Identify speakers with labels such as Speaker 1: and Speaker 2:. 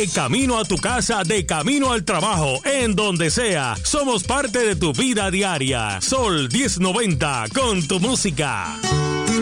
Speaker 1: De camino a tu casa, de camino al trabajo, en donde sea, somos parte de tu vida diaria. Sol 1090 con tu música.